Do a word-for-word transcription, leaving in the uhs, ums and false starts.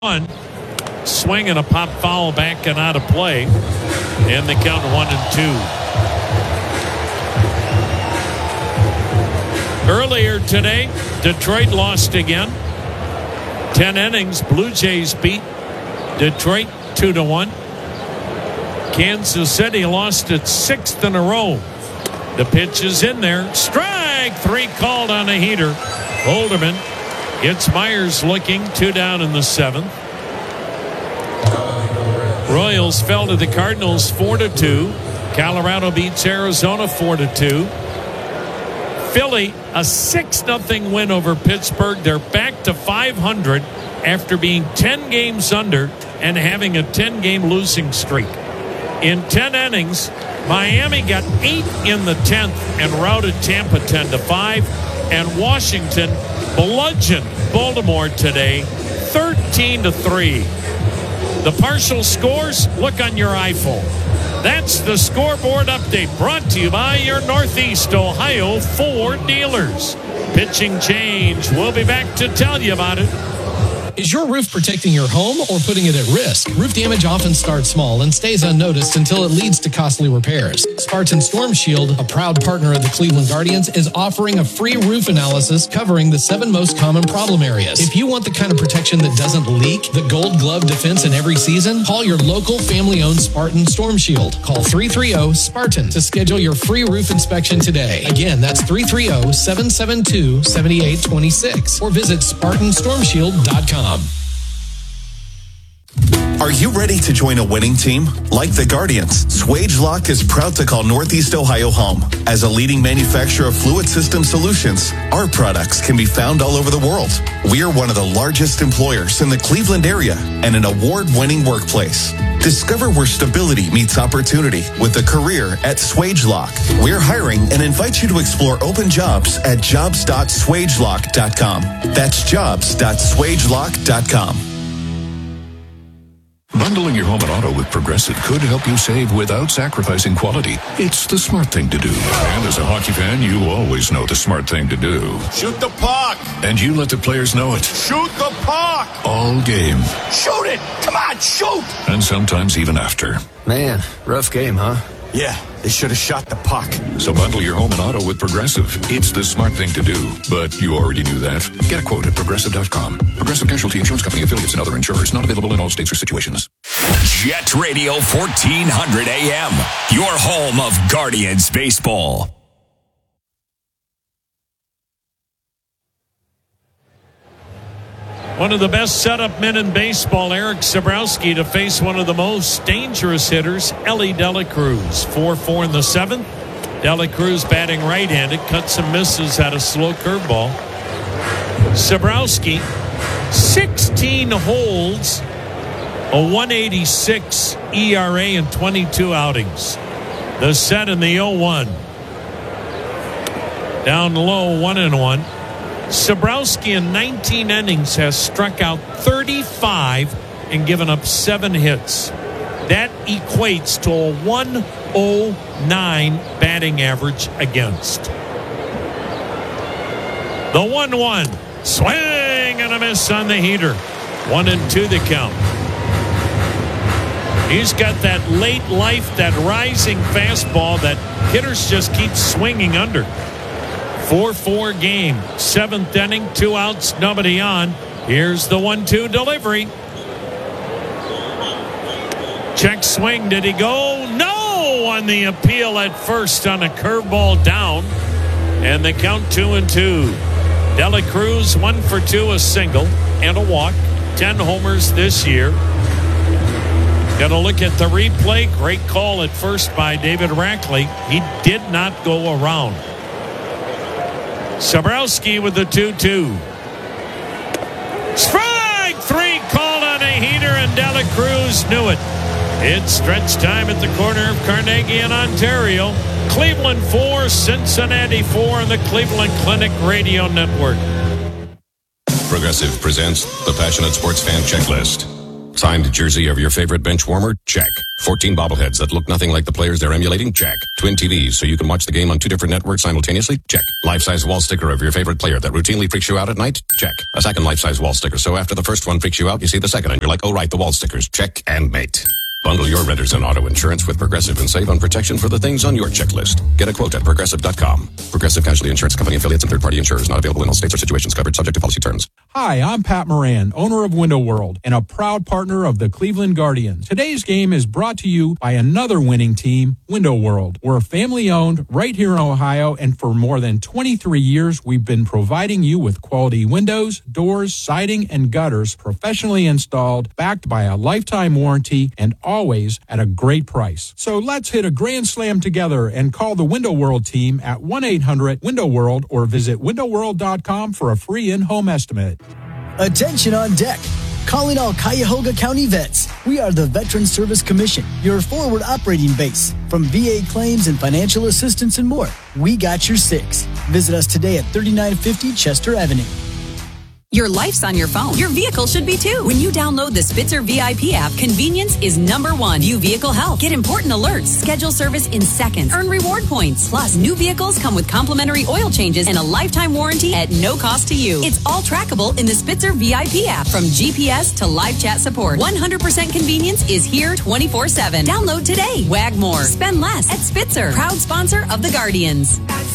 One swing and a pop foul back and out of play, and they count one and two. Earlier today, Detroit lost again. Ten innings, Blue Jays beat Detroit two to one. Kansas City lost its sixth in a row. The pitch is in there. Strike three called on a heater. Holderman gets Myers looking. Two down in the seventh. Royals fell to the Cardinals four to two. Colorado beats Arizona four to two. Philly, a six nothing win over Pittsburgh. They're back to five hundred after being ten games under and having a ten game losing streak. In ten innings, Miami got eight in the tenth and routed Tampa ten to five. And Washington bludgeoned Baltimore today thirteen to three. The partial scores, look on your iPhone. That's the scoreboard update brought to you by your Northeast Ohio Ford dealers. Pitching change. We'll be back to tell you about it. Is your roof protecting your home or putting it at risk? Roof damage often starts small and stays unnoticed until it leads to costly repairs. Spartan Storm Shield, a proud partner of the Cleveland Guardians, is offering a free roof analysis covering the seven most common problem areas. If you want the kind of protection that doesn't leak, the gold glove defense in every season, call your local family-owned Spartan Storm Shield. Call three three zero SPARTAN to schedule your free roof inspection today. Again, that's three three zero, seven seven two, seven eight two six or visit Spartan Storm Shield dot com. Are you ready to join a winning team? Like the Guardians, Swagelok is proud to call Northeast Ohio home. As a leading manufacturer of fluid system solutions, our products can be found all over the world. We are one of the largest employers in the Cleveland area and an award-winning workplace. Discover where stability meets opportunity with a career at Swagelok. We're hiring and invite you to explore open jobs at jobs dot swagelok dot com. That's jobs dot swagelok dot com. Bundling your home and auto with Progressive could help you save without sacrificing quality. It's the smart thing to do. And as a hockey fan, you always know the smart thing to do. Shoot the puck! And you let the players know it. Shoot the puck! All game. Shoot it! Come on, shoot! And sometimes even after. Man, rough game, huh? Yeah, they should have shot the puck. So bundle your home and auto with Progressive. It's the smart thing to do. But you already knew that. Get a quote at progressive dot com. Progressive Casualty Insurance Company affiliates and other insurers. Not available in all states or situations. Jet Radio fourteen hundred A M. Your home of Guardians baseball. One of the best setup men in baseball, Eric Sabrowski, to face one of the most dangerous hitters, Elly De La Cruz. four four in the seventh. De La Cruz batting right-handed, cuts and misses at a slow curveball. Sabrowski, sixteen holds, a one eighty-six E R A in twenty-two outings. The set in the oh one. Down low, one and one. Sabrowski in nineteen innings has struck out thirty-five and given up seven hits. That equates to a one oh nine batting average against. The one one. Swing and a miss on the heater. One and two the count. He's got that late life, that rising fastball that hitters just keep swinging under. four four game. Seventh inning, two outs, nobody on. Here's the one two delivery. Check swing. Did he go? No! On the appeal at first on a curveball down. And they count two and two. De La Cruz, one for two, a single and a walk. Ten homers this year. Going to look at the replay. Great call at first by David Rackley. He did not go around. Sabrowski with the two two. Strike three called on a heater, and De La Cruz knew it. It's stretch time at the corner of Carnegie and Ontario. Cleveland four, Cincinnati four on the Cleveland Clinic Radio Network. Progressive presents the Passionate Sports Fan Checklist. Signed jersey of your favorite bench warmer? Check. fourteen bobbleheads that look nothing like the players they're emulating? Check. Twin T Vs so you can watch the game on two different networks simultaneously? Check. Life-size wall sticker of your favorite player that routinely freaks you out at night? Check. A second life-size wall sticker so after the first one freaks you out, you see the second and you're like, oh right, the wall stickers. Check and mate. Bundle your renters and auto insurance with Progressive and save on protection for the things on your checklist. Get a quote at progressive dot com. Progressive Casualty Insurance Company affiliates and third-party insurers not available in all states or situations covered subject to policy terms. Hi, I'm Pat Moran, owner of Window World and a proud partner of the Cleveland Guardians. Today's game is brought to you by another winning team, Window World. We're family-owned right here in Ohio, and for more than twenty-three years, we've been providing you with quality windows, doors, siding, and gutters professionally installed, backed by a lifetime warranty, and always at a great price. So let's hit a grand slam together and call the Window World team at one eight hundred window world or visit window world dot com for a free in-home estimate. Attention on deck. Calling all Cuyahoga County vets. We are the Veterans Service Commission, your forward operating base. From V A claims and financial assistance and more, we got your six. Visit us today at thirty-nine fifty Chester Avenue. Your life's on your phone. Your vehicle should be too. When you download the Spitzer V I P app, convenience is number one. View vehicle health. Get important alerts. Schedule service in seconds. Earn reward points. Plus, new vehicles come with complimentary oil changes and a lifetime warranty at no cost to you. It's all trackable in the Spitzer V I P app. From G P S to live chat support, one hundred percent convenience is here twenty-four seven. Download today. Wag more. Spend less at Spitzer. Proud sponsor of the Guardians.